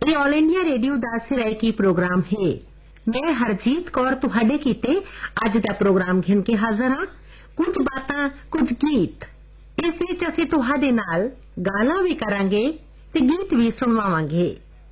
ये all India radio दा Saraiki programme है। मैं हरजीत कौर तुहाडे कीते अज दा प्रोग्राम घिन के हाजिर हां। कुछ बातां कुछ गीत इस विच असीं तुहाडे नाल गालां भी करांगे ते गीत भी सुणवावांगे।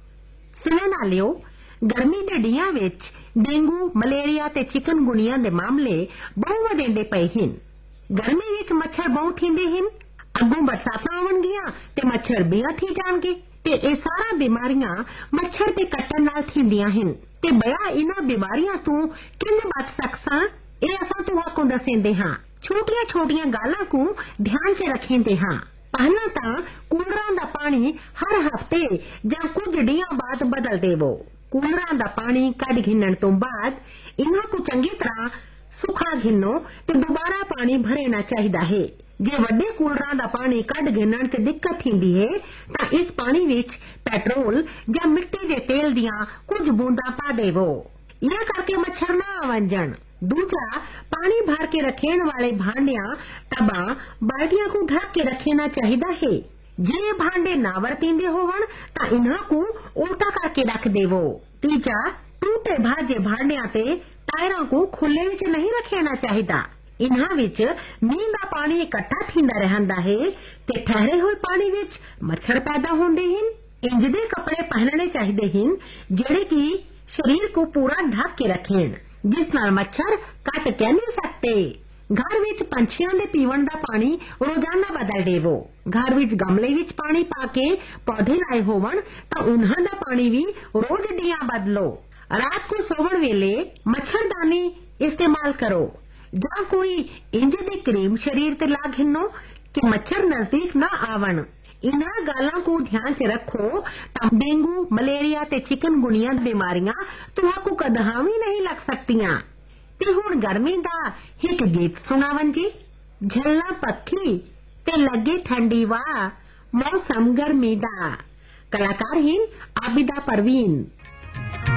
सुणन वालिओ, गर्मी दे दिनां विच डेंगू मलेरिया ते चिकनगुनिया दे मामले बहुत वधेंदे पए हिन। गर्मी विच मच्छर बहुत थींदे हिन, अगों बरसातां आवणगीਆਂ ते मच्छर बिया थी जाणगे ते ਇਹ ਸਾਰਾ बीमारियां मच्छर ते कट्टण नाल थींदियां हिन ते बया इन्हां बीमारियां तों किंज बच सकसां ਇਹ असां तुहां दसेंदे हां। छोटियां छोटियां गालां को ध्यान च रखेंदे हां। पहला तां कूलरां दा पानी हर हफ्ते जां कुछ दिनां बाद बदल देवो। कूलरां दा पानी कढ घिन्नण तों बाद इन्हां को चंगी तरह सुखा घिन्नो ते दोबारा पानी भरेना चाहिदा है। जे वड्डे कूलरां दा पानी कढ घिन्नण च दिक्कत थींदी है तां इस पानी विच पेट्रोल जां मिट्टी दे तेल दियां कुछ बूंदां पा देवो। इह करके मच्छर ना आवंजण। दूजा, पानी भर के रखेण वाले भांडियां टबां बाल्टियां को ढक के रखना चाहिदा है। जे भांडे ना वरतींदे होवण तां इन्हां को उल्टा करके रख देवो। तीजा, टूटे भाजे भांडियां ते टायरां को खुले विच नहीं रखना चाहिदा। इन्हां विच मींह दा पानी इकट्ठा थींदा रहंदा है ते ठहरे हुए पानी विच मच्छर पैदा होंदे हिन। इंज दे कपड़े पहनने चाहिदे हिन जेड़े कि शरीर को पूरा ढक के रखें, जिस नाल मच्छर कट कह नहीं सकते। घर विच पंछियां दे पीवण दा पानी रोजाना बदल देवो। घर विच गमले विच पानी पाके पौधे लाए होवण तां उन्हां दा पानी भी रोज डियां बदलो। रात को सोवण वेले मच्छरदानी इस्तेमाल करो जां कोई इंज दी क्रीम शरीर ते ला घिन्नो कि मच्छर नजदीक ना आवण। इन्हां गालां को ध्यान च रखो तां डेंगू मलेरिया ते चिकनगुनिया बीमारियां तुहां को कदहां भी नहीं लग सकतियां। ते हुण गर्मी दा एक गीत सुणावन जी। झल्ला पक्खी ते लगे ठंडी वाह, मौसम गर्मी दा। कलाकार हिन आबिदा परवीन।